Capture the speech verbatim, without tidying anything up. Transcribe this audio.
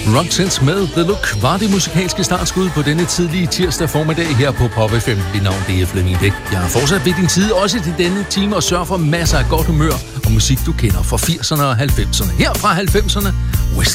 Roxette med The Look var det musikalske startskud på denne tidlige tirsdag formiddag her på Pop F M. Mit navn det er Flemming Bæk. Jeg er fortsat ved din side også til denne time og sørger for masser af godt humør og musik, du kender fra firserne og halvfemserne. Her fra halvfemserne, West